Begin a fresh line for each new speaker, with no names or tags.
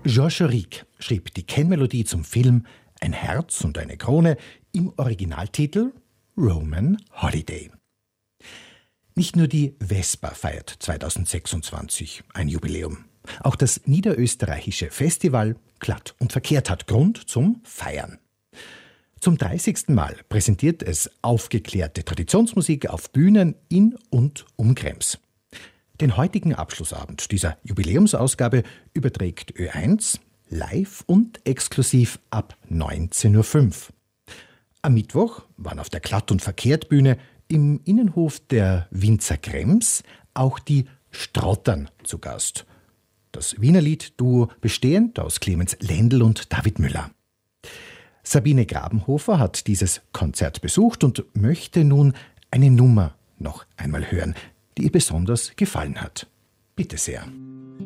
Georges Auric schrieb die Kennmelodie zum Film Ein Herz und eine Krone im Originaltitel Roman Holiday. Nicht nur die Vespa feiert 2026 ein Jubiläum. Auch das niederösterreichische Festival Glatt und Verkehrt hat Grund zum Feiern. Zum 30. Mal präsentiert es aufgeklärte Traditionsmusik auf Bühnen in und um Krems. Den heutigen Abschlussabend dieser Jubiläumsausgabe überträgt Ö1 live und exklusiv ab 19.05 Uhr. Am Mittwoch waren auf der Glatt- und Verkehrt-Bühne im Innenhof der Winzer Krems auch die Strottern zu Gast. Das Wiener Lied-Duo bestehend aus Clemens Lendl und David Müller. Sabine Grabenhofer hat dieses Konzert besucht und möchte nun eine Nummer noch einmal hören, die ihr besonders gefallen hat. Bitte sehr.